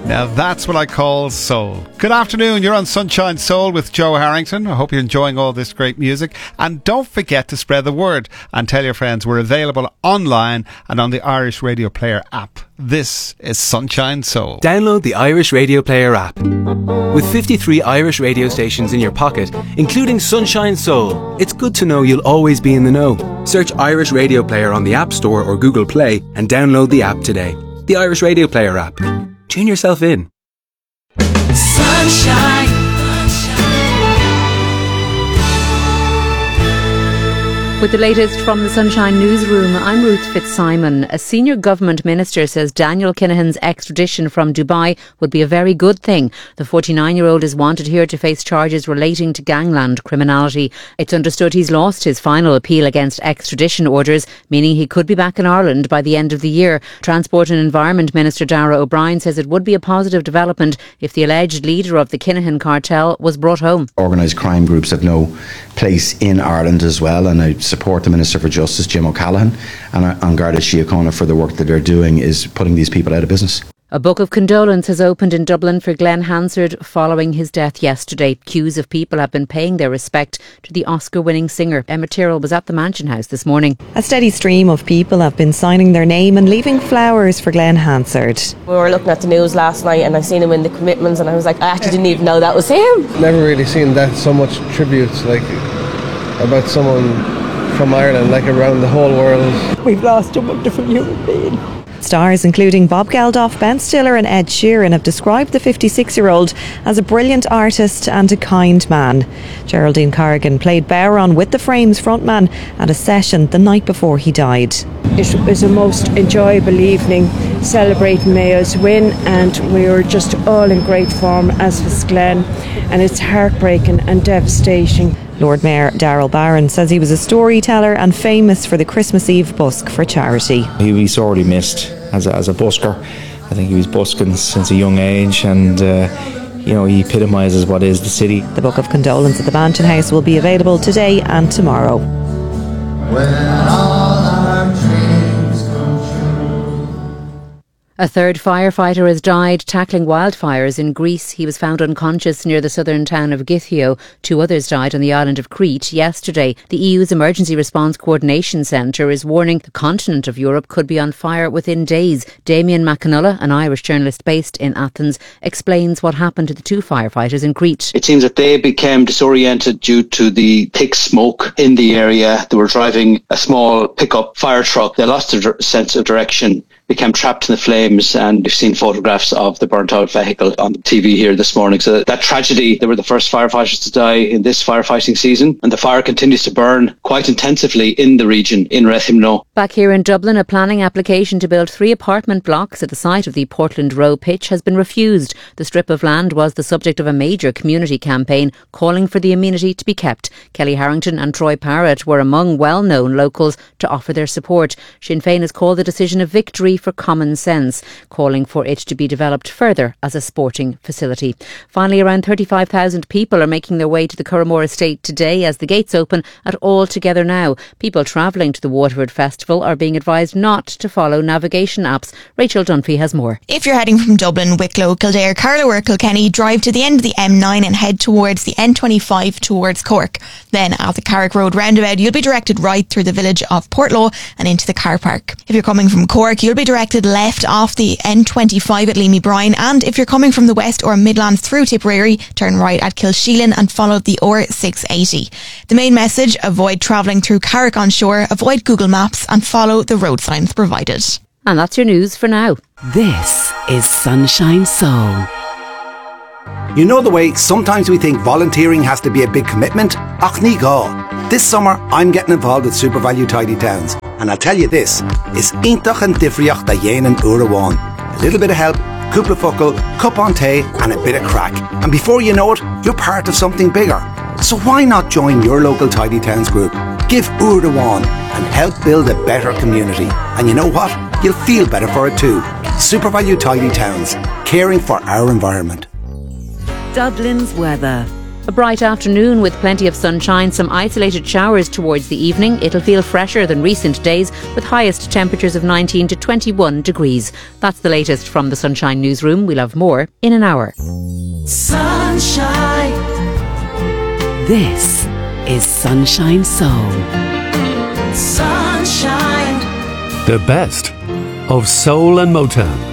Now that's what I call soul. Good afternoon, you're on Sunshine Soul with Joe Harrington. I hope you're enjoying all this great music. And don't forget to spread the word and tell your friends we're available online and on the Irish Radio Player app. This is Sunshine Soul. Download the Irish Radio Player app. With 53 Irish radio stations in your pocket, including Sunshine Soul, it's good to know you'll always be in the know. Search Irish Radio Player on the App Store or Google Play and download the app today. The Irish Radio Player app. Tune yourself in. Sunshine. With the latest from the Sunshine Newsroom, I'm Ruth Fitzsimon. A senior government minister says Daniel Kinahan's extradition from Dubai would be a very good thing. The 49-year-old is wanted here to face charges relating to gangland criminality. It's understood he's lost his final appeal against extradition orders, meaning he could be back in Ireland by the end of the year. Transport and Environment Minister Darragh O'Brien says it would be a positive development if the alleged leader of the Kinahan cartel was brought home. Organised crime groups have no place in Ireland as well, and I support the Minister for Justice, Jim O'Callaghan, and Garda Síochána for the work that they're doing is putting these people out of business. A book of condolence has opened in Dublin for Glenn Hansard following his death yesterday. Queues of people have been paying their respect to the Oscar-winning singer. Emma Tyrrell was at the Mansion House this morning. A steady stream of people have been signing their name and leaving flowers for Glenn Hansard. We were looking at the news last night and I seen him in the commitments and I was like, I actually didn't even know that was him. Never really seen that so much tributes like about someone from Ireland, like around the whole world. We've lost a wonderful human being. Stars including Bob Geldof, Ben Stiller and Ed Sheeran have described the 56-year-old as a brilliant artist and a kind man. Geraldine Corrigan played Bowron with the Frames frontman at a session the night before he died. It was a most enjoyable evening, celebrating Mayo's win, and we were just all in great form, as was Glenn, and it's heartbreaking and devastating. Lord Mayor Darrell Barron says he was a storyteller and famous for the Christmas Eve busk for charity. He'll be sorely missed as a busker. I think he was busking since a young age, and he epitomises what is the city. The Book of Condolence at the Mansion House will be available today and tomorrow. When all our dreams come true. A third firefighter has died tackling wildfires in Greece. He was found unconscious near the southern town of Githio. 2 others died on the island of Crete yesterday. The EU's Emergency Response Coordination Centre is warning the continent of Europe could be on fire within days. Damien McAnulla, an Irish journalist based in Athens, explains what happened to the 2 firefighters in Crete. It seems that they became disoriented due to the thick smoke in the area. They were driving a small pickup fire truck. They lost their sense of direction, became trapped in the flames, and we've seen photographs of the burnt out vehicle on the TV here this morning. So that tragedy, they were the first firefighters to die in this firefighting season, and the fire continues to burn quite intensively in the region in Rethymno. Back here in Dublin, a planning application to build 3 apartment blocks at the site of the Portland Row pitch has been refused. The strip of land was the subject of a major community campaign calling for the amenity to be kept. Kelly Harrington and Troy Parrott were among well-known locals to offer their support. Sinn Féin has called the decision a victory for common sense, calling for it to be developed further as a sporting facility. Finally, around 35,000 people are making their way to the Curramore estate today as the gates open at All Together Now. People travelling to the Waterford Festival are being advised not to follow navigation apps. Rachel Dunphy has more. If you're heading from Dublin, Wicklow, Kildare, Carlow or Kilkenny, drive to the end of the M9 and head towards the N25 towards Cork. Then at the Carrick Road roundabout, you'll be directed right through the village of Portlaw and into the car park. If you're coming from Cork, you'll be directed left off the N25 at Leamy Bryan, and if you're coming from the west or Midlands through Tipperary, turn right at Kilsheelan and follow the R680. The main message: avoid travelling through Carrick on shore, avoid Google Maps and follow the road signs provided. And that's your news for now. This is Sunshine Soul. You know the way sometimes we think volunteering has to be a big commitment? Ach ní gá. This summer I'm getting involved with SuperValu Tidy Towns, and I'll tell you this, is iontach and difriocht da dhéanaan uair amháin. A little bit of help, cúpla focal, cup on tea and a bit of crack. And before you know it, you're part of something bigger. So why not join your local Tidy Towns group? Give uair amháin and help build a better community. And you know what? You'll feel better for it too. SuperValu Tidy Towns, caring for our environment. Dublin's weather. A bright afternoon with plenty of sunshine, some isolated showers towards the evening. It'll feel fresher than recent days with highest temperatures of 19 to 21 degrees. That's the latest from the Sunshine Newsroom. We'll have more in an hour. Sunshine. This is Sunshine Soul. Sunshine. The best of soul and Motown.